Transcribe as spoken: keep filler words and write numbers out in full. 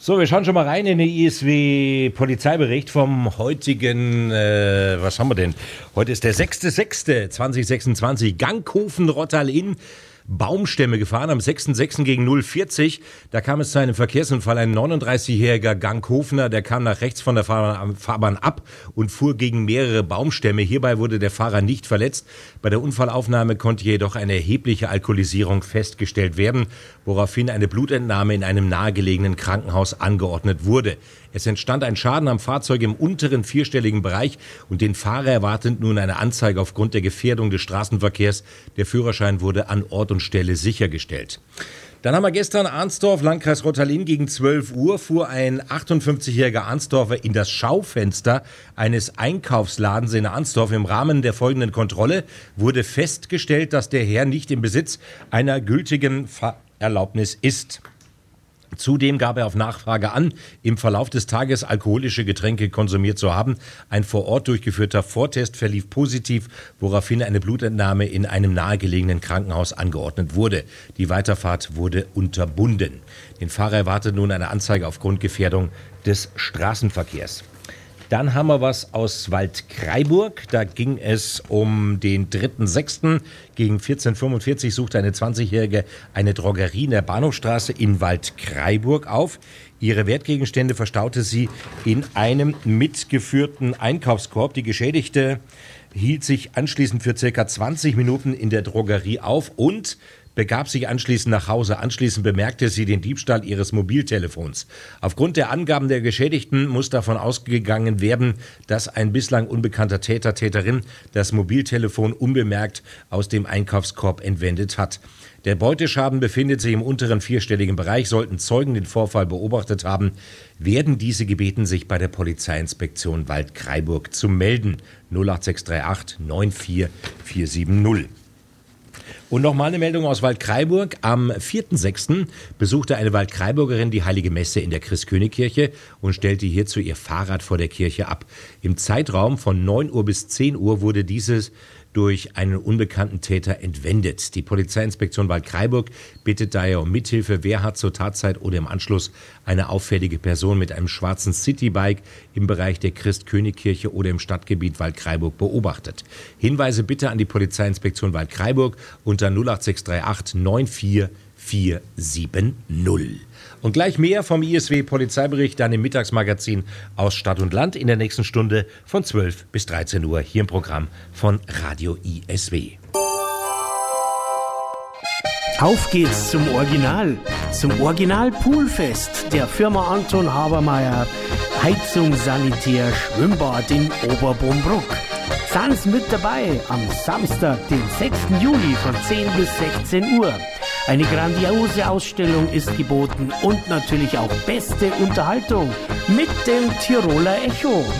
So, wir schauen schon mal rein in den I S W-Polizeibericht vom heutigen, äh, was haben wir denn? Heute ist der sechster sechster zweitausendsechsundzwanzig. Ganghofen-Rottal-Inn. Baumstämme gefahren am sechster sechster gegen null vierzig. Da kam es zu einem Verkehrsunfall. Ein neununddreißigjähriger Ganghofener, der kam nach rechts von der Fahrbahn ab und fuhr gegen mehrere Baumstämme. Hierbei wurde der Fahrer nicht verletzt. Bei der Unfallaufnahme konnte jedoch eine erhebliche Alkoholisierung festgestellt werden, woraufhin eine Blutentnahme in einem nahegelegenen Krankenhaus angeordnet wurde. Es entstand ein Schaden am Fahrzeug im unteren vierstelligen Bereich und den Fahrer erwartet nun eine Anzeige aufgrund der Gefährdung des Straßenverkehrs. Der Führerschein wurde an Ort und Stelle sichergestellt. Dann haben wir gestern Arnsdorf, Landkreis Rottal-Inn, gegen zwölf Uhr fuhr ein achtundfünfzigjähriger Arnsdorfer in das Schaufenster eines Einkaufsladens in Arnsdorf. Im Rahmen der folgenden Kontrolle wurde festgestellt, dass der Herr nicht im Besitz einer gültigen Fahrerlaubnis ist. Zudem gab er auf Nachfrage an, im Verlauf des Tages alkoholische Getränke konsumiert zu haben. Ein vor Ort durchgeführter Vortest verlief positiv, woraufhin eine Blutentnahme in einem nahegelegenen Krankenhaus angeordnet wurde. Die Weiterfahrt wurde unterbunden. Den Fahrer erwartet nun eine Anzeige aufgrund Gefährdung des Straßenverkehrs. Dann haben wir was aus Waldkraiburg. Da ging es um den dritten sechster gegen vierzehn Uhr fünfundvierzig suchte eine zwanzigjährige eine Drogerie in der Bahnhofstraße in Waldkraiburg auf. Ihre Wertgegenstände verstaute sie in einem mitgeführten Einkaufskorb. Die Geschädigte hielt sich anschließend für circa zwanzig Minuten in der Drogerie auf und begab sich anschließend nach Hause. Anschließend bemerkte sie den Diebstahl ihres Mobiltelefons. Aufgrund der Angaben der Geschädigten muss davon ausgegangen werden, dass ein bislang unbekannter Täter, Täterin das Mobiltelefon unbemerkt aus dem Einkaufskorb entwendet hat. Der Beuteschaden befindet sich im unteren vierstelligen Bereich. Sollten Zeugen den Vorfall beobachtet haben, werden diese gebeten, sich bei der Polizeiinspektion Waldkraiburg zu melden. null acht sechs drei acht neun vier vier sieben null. Und nochmal eine Meldung aus Waldkraiburg. Am vierter sechster besuchte eine Waldkraiburgerin die Heilige Messe in der Christkönigkirche und stellte hierzu ihr Fahrrad vor der Kirche ab. Im Zeitraum von neun Uhr bis zehn Uhr wurde dieses durch einen unbekannten Täter entwendet. Die Polizeiinspektion Waldkraiburg bittet daher um Mithilfe. Wer hat zur Tatzeit oder im Anschluss eine auffällige Person mit einem schwarzen Citybike im Bereich der Christkönigkirche oder im Stadtgebiet Waldkraiburg beobachtet? Hinweise bitte an die Polizeiinspektion Waldkraiburg unter null acht sechs drei acht neun vier vier sieben null. Und gleich mehr vom I S W-Polizeibericht dann im Mittagsmagazin aus Stadt und Land in der nächsten Stunde von zwölf bis dreizehn Uhr hier im Programm von Radio I S W. Auf geht's zum Original, zum Original Poolfest der Firma Anton Habermeier, Heizung, Sanitär, Schwimmbad in Oberbrumbruck. Seien Sie mit dabei am Samstag, den sechster Juli von zehn bis sechzehn Uhr. Eine grandiose Ausstellung ist geboten und natürlich auch beste Unterhaltung mit dem Tiroler Echo.